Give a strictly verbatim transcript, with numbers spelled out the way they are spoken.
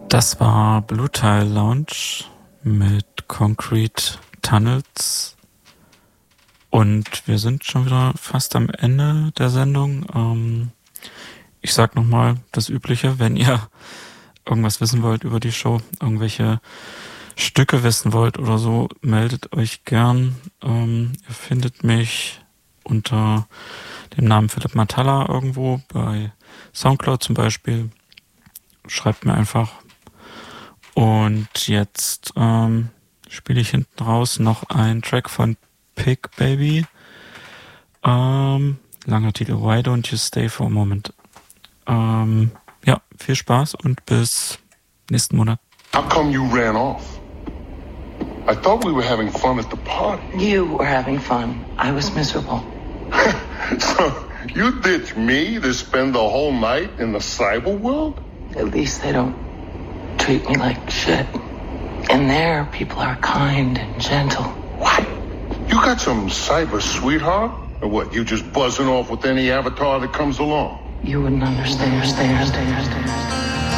Das war Blue Tile Lounge mit Concrete Tunnels. Und wir sind schon wieder fast am Ende der Sendung. Ähm, ich sag nochmal das Übliche, wenn ihr irgendwas wissen wollt über die Show, irgendwelche Stücke wissen wollt oder so, meldet euch gern. Ähm, ihr findet mich unter dem Namen Philipp Matalla irgendwo, bei Soundcloud zum Beispiel. Schreibt mir einfach. Und jetzt ähm, spiele ich hinten raus noch einen Track von Pig Baby. Ähm, langer Titel, Why Don't You Stay for a Moment. Ähm, ja, viel Spaß und bis nächsten Monat. How come you ran off? I thought we were having fun at the party. You were having fun. I was miserable. So you ditched me to spend the whole night in the cyber world? At least they don't treat me like shit. In there, people are kind and gentle. What? You got some cyber sweetheart? Or what, you just buzzing off with any avatar that comes along? You wouldn't understand, understand, understand, understand.